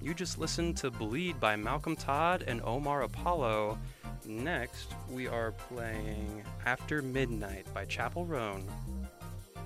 You just listened to Bleed by Malcolm Todd and Omar Apollo. Next, we are playing After Midnight by Chapel Roan.